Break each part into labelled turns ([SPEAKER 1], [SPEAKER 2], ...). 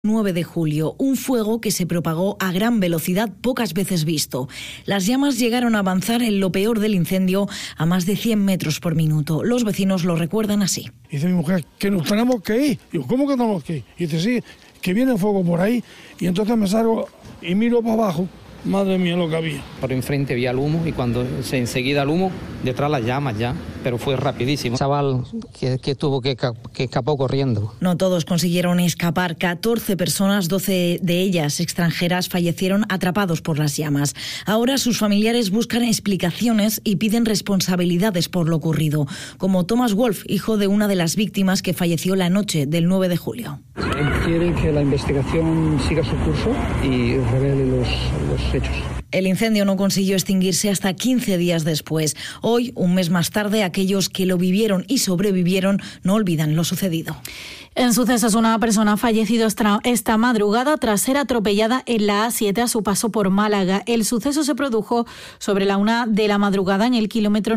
[SPEAKER 1] 9 de julio, un fuego que se propagó a gran velocidad pocas veces visto. Las llamas llegaron a avanzar en lo peor del incendio a más de 100 metros por minuto. Los vecinos lo recuerdan así.
[SPEAKER 2] Dice mi mujer que nos tenemos que ir. Digo, ¿cómo que tenemos que ir? Y dice, sí, que viene fuego por ahí. Y entonces me salgo y miro para abajo. Madre mía, lo que había.
[SPEAKER 3] Por enfrente vi el humo y cuando enseguida el humo, detrás las llamas ya, pero fue rapidísimo. Chaval que tuvo que escapó corriendo.
[SPEAKER 1] No todos consiguieron escapar. 14 personas, 12 de ellas extranjeras, fallecieron atrapados por las llamas. Ahora sus familiares buscan explicaciones y piden responsabilidades por lo ocurrido, como Thomas Wolf, hijo de una de las víctimas que falleció la noche del 9 de julio.
[SPEAKER 4] Quieren que la investigación siga su curso y revele los hechos.
[SPEAKER 1] El incendio no consiguió extinguirse hasta 15 días después. Hoy, un mes más tarde, aquellos que lo vivieron y sobrevivieron no olvidan lo sucedido.
[SPEAKER 5] En sucesos, una persona ha fallecido esta madrugada tras ser atropellada en la A7 a su paso por Málaga. El suceso se produjo sobre la 1 de la madrugada en el kilómetro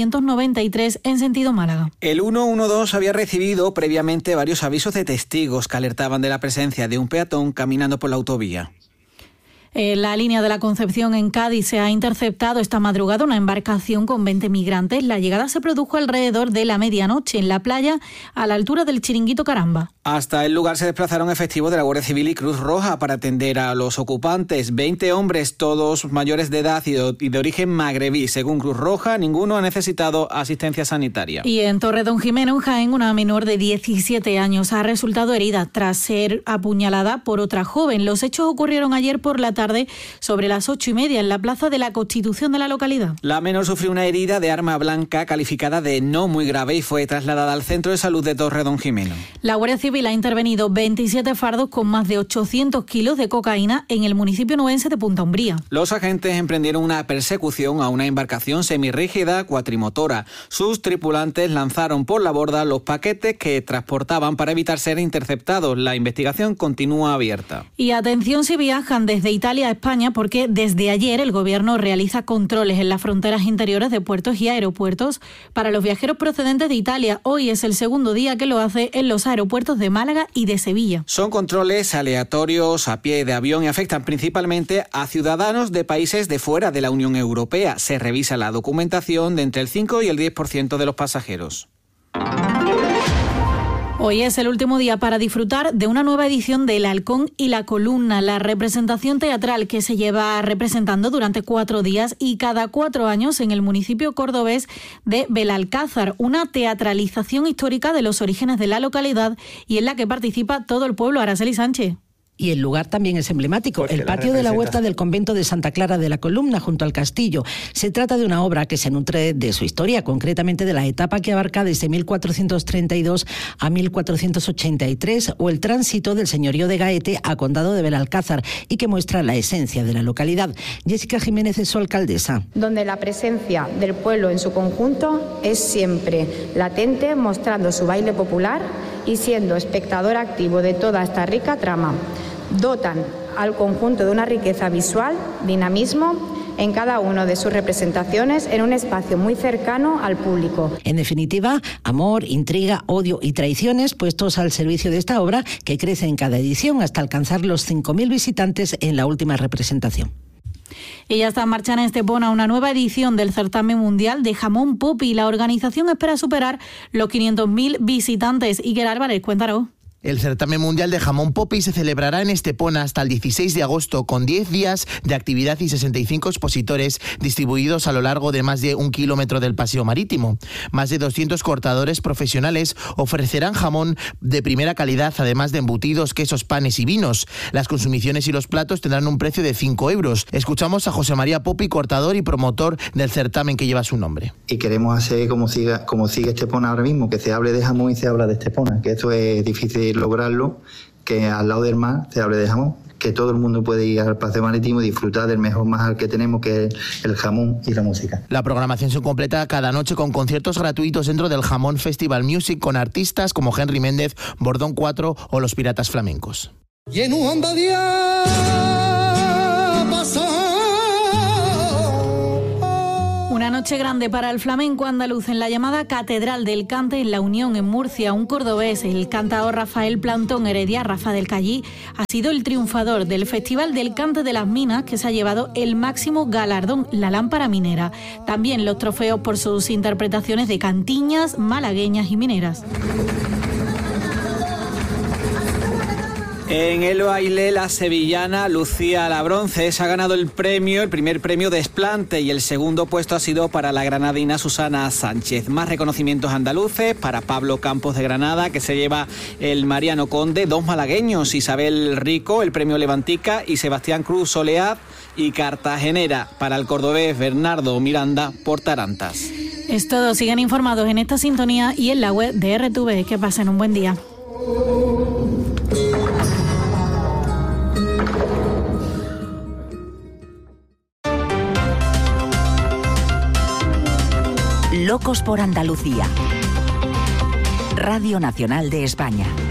[SPEAKER 5] 993 en sentido Málaga.
[SPEAKER 6] El 112 había recibido previamente varios avisos de testigos que alertaban de la presencia de un peatón caminando por la autovía.
[SPEAKER 5] En la línea de la Concepción en Cádiz se ha interceptado esta madrugada una embarcación con 20 migrantes. La llegada se produjo alrededor de la medianoche en la playa a la altura del Chiringuito Caramba.
[SPEAKER 6] Hasta el lugar se desplazaron efectivos de la Guardia Civil y Cruz Roja para atender a los ocupantes. 20 hombres, todos mayores de edad y de origen magrebí. Según Cruz Roja, ninguno ha necesitado asistencia sanitaria.
[SPEAKER 5] Y en Torredonjimeno, en Jaén, una menor de 17 años ha resultado herida tras ser apuñalada por otra joven. Los hechos ocurrieron ayer por la tarde sobre las 8:30 en la Plaza de la Constitución de la localidad.
[SPEAKER 6] La menor sufrió una herida de arma blanca calificada de no muy grave y fue trasladada al Centro de Salud de Torredonjimeno.
[SPEAKER 5] La Guardia Civil ha intervenido 27 fardos con más de 800 kilos de cocaína en el municipio nubense de Punta Umbría.
[SPEAKER 6] Los agentes emprendieron una persecución a una embarcación semirrígida cuatrimotora. Sus tripulantes lanzaron por la borda los paquetes que transportaban para evitar ser interceptados. La investigación continúa abierta.
[SPEAKER 5] Y atención si viajan desde Italia a España, porque desde ayer el Gobierno realiza controles en las fronteras interiores de puertos y aeropuertos para los viajeros procedentes de Italia. Hoy es el segundo día que lo hace en los aeropuertos de Málaga y de Sevilla.
[SPEAKER 6] Son controles aleatorios a pie de avión y afectan principalmente a ciudadanos de países de fuera de la Unión Europea. Se revisa la documentación de entre el 5 y el 10% de los pasajeros.
[SPEAKER 5] Hoy es el último día para disfrutar de una nueva edición de El Halcón y la Columna, la representación teatral que se lleva representando durante 4 días y cada 4 años en el municipio cordobés de Belalcázar, una teatralización histórica de los orígenes de la localidad y en la que participa todo el pueblo. Araceli Sánchez.
[SPEAKER 7] Y el lugar también es emblemático, el patio de la huerta del convento de Santa Clara de la Columna, junto al castillo. Se trata de una obra que se nutre de su historia, concretamente de la etapa que abarca desde 1432 a 1483, o el tránsito del señorío de Gaete a condado de Belalcázar, y que muestra la esencia de la localidad. Jessica Jiménez es su alcaldesa.
[SPEAKER 8] Donde la presencia del pueblo en su conjunto es siempre latente, mostrando su baile popular y siendo espectador activo de toda esta rica trama. Dotan al conjunto de una riqueza visual, dinamismo en cada una de sus representaciones en un espacio muy cercano al público.
[SPEAKER 7] En definitiva, amor, intriga, odio y traiciones puestos al servicio de esta obra que crece en cada edición hasta alcanzar los 5.000 visitantes en la última representación.
[SPEAKER 5] Y ya está en marcha en Estepona una nueva edición del certamen mundial de jamón Popi. La organización espera superar los 500.000 visitantes. Iker Álvarez, cuéntanos.
[SPEAKER 9] El certamen mundial de jamón Popi se celebrará en Estepona hasta el 16 de agosto con 10 días de actividad y 65 expositores distribuidos a lo largo de más de 1 kilómetro del paseo marítimo. Más de 200 cortadores profesionales ofrecerán jamón de primera calidad, además de embutidos, quesos, panes y vinos. Las consumiciones y los platos tendrán un precio de 5 euros. Escuchamos a José María Popi, cortador y promotor del certamen que lleva su nombre.
[SPEAKER 10] Y queremos hacer como sigue Estepona ahora mismo, que se hable de jamón y se habla de Estepona, que esto es difícil lograrlo, que al lado del mar se hable de jamón, que todo el mundo puede ir al paseo marítimo y disfrutar del mejor manjar que tenemos, que es el jamón y la música.
[SPEAKER 9] La programación se completa cada noche con conciertos gratuitos dentro del Jamón Festival Music con artistas como Henry Méndez, Bordón 4 o los Piratas Flamencos.
[SPEAKER 5] Una noche Noche grande para el flamenco andaluz en la llamada Catedral del Cante en La Unión, en Murcia. Un cordobés, el cantaor Rafael Plantón Heredia, Rafa del Callí, ha sido el triunfador del Festival del Cante de las Minas, que se ha llevado el máximo galardón, la lámpara minera. También los trofeos por sus interpretaciones de cantiñas, malagueñas y mineras.
[SPEAKER 6] En el baile, la sevillana Lucía Labronce se ha ganado el primer premio Desplante, y el segundo puesto ha sido para la granadina Susana Sánchez. Más reconocimientos andaluces para Pablo Campos de Granada, que se lleva el Mariano Conde, 2 malagueños, Isabel Rico, el premio Levantica, y Sebastián Cruz Solead y Cartagenera, para el cordobés Bernardo Miranda por Tarantas.
[SPEAKER 5] Es todo, sigan informados en esta sintonía y en la web de RTV. Que pasen un buen día.
[SPEAKER 11] Locos por Andalucía. Radio Nacional de España.